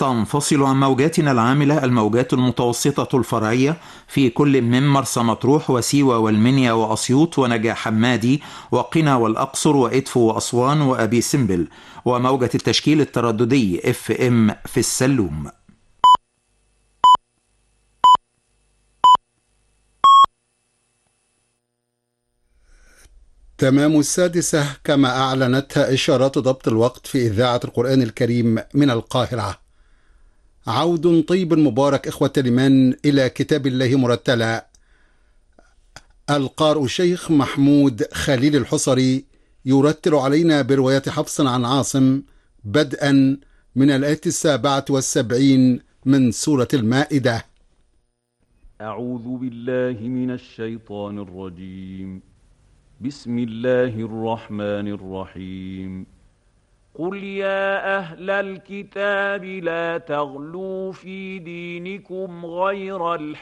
تنفصل عن موجاتنا العاملة الموجات المتوسطة الفرعية في كل من مرسى مطروح وسيوة والمنيا وأسيوط ونجع حمادي وقنا والأقصر وإدفو وأسوان وأبي سمبل، وموجة التشكيل الترددي FM في السلوم. تمام 6 كما أعلنتها إشارات ضبط الوقت في إذاعة القرآن الكريم من القاهرة. عود طيب مبارك إخوة الإيمان إلى كتاب الله مرتلا. القارئ الشيخ محمود خليل الحصري يرتل علينا برواية حفص عن عاصم بدءا من الآية 77 من سورة المائدة. أعوذ بالله من الشيطان الرجيم. بسم الله الرحمن الرحيم. قل يا أهل الكتاب لا تغلوا في دينكم غير الحق